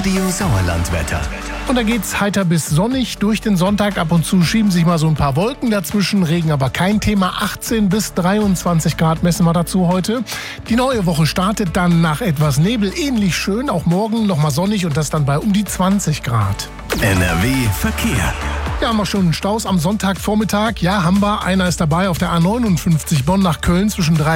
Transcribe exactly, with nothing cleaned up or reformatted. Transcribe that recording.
Radio Sauerlandwetter. Und da geht's heiter bis sonnig durch den Sonntag. Ab und zu schieben sich mal so ein paar Wolken dazwischen. Regen aber kein Thema. achtzehn bis dreiundzwanzig Grad messen wir dazu heute. Die neue Woche startet dann nach etwas Nebel ähnlich schön. Auch morgen nochmal sonnig und das dann bei um die zwanzig Grad. N R W Verkehr. Ja, haben wir schon Staus am Sonntagvormittag. Ja, haben wir. Einer ist dabei auf der A neunundfünfzig Bonn nach Köln zwischen drei